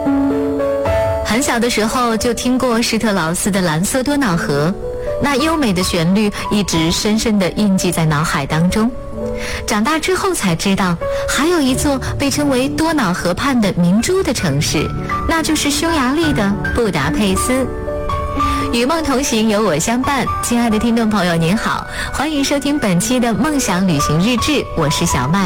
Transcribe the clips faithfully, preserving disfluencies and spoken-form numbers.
很小的时候就听过施特劳斯的《蓝色多瑙河》，那优美的旋律一直深深地印记在脑海当中。长大之后才知道，还有一座被称为多瑙河畔的明珠的城市，那就是匈牙利的布达佩斯。与梦同行，有我相伴。亲爱的听众朋友您好，欢迎收听本期的梦想旅行日志，我是小麦。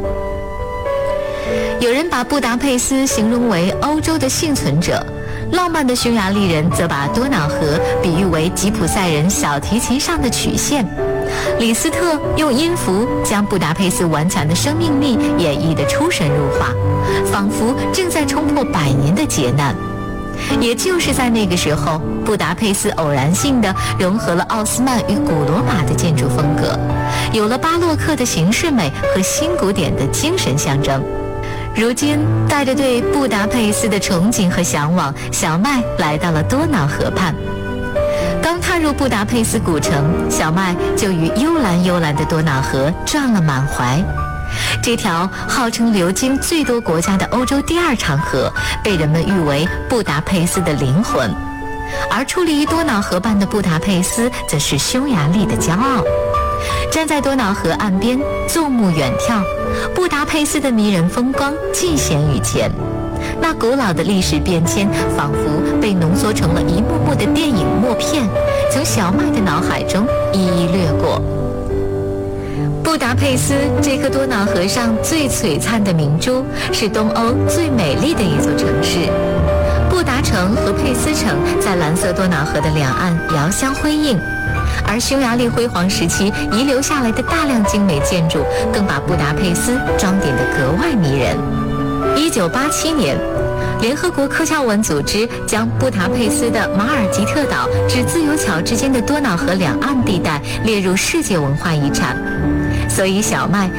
有人把布达佩斯形容为欧洲的幸存者，浪漫的匈牙利人则把多瑙河比喻为吉普赛人小提琴上的曲线。李斯特用音符将布达佩斯顽强的生命力演绎得出神入化，仿佛正在冲破百年的劫难。也就是在那个时候，布达佩斯偶然性地融合了奥斯曼与古罗马的建筑风格，有了巴洛克的形式美和新古典的精神象征。如今带着对布达佩斯的憧憬和向往，小麦来到了多瑙河畔。刚踏入布达佩斯古城，小麦就与幽蓝幽蓝的多瑙河撞了满怀。这条号称流经最多国家的欧洲第二长河，被人们誉为布达佩斯的灵魂。而矗立于多瑙河畔的布达佩斯，则是匈牙利的骄傲。站在多瑙河岸边，纵目远眺，布达佩斯的迷人风光尽显于前。那古老的历史变迁仿佛被浓缩成了一幕幕的电影默片，从小麦的脑海中一一掠过。布达佩斯这颗多瑙河上最璀璨的明珠，是东欧最美丽的一座城市。布达城和佩斯城在蓝色多瑙河的两岸遥相辉映，而匈牙利辉煌时期遗留下来的大量精美建筑，更把布达佩斯装点得格外迷人。一九八七年，联合国科教文组织将布达佩斯的马尔吉特岛至自由桥之间的多瑙河两岸地带列入世界文化遗产。所以小麦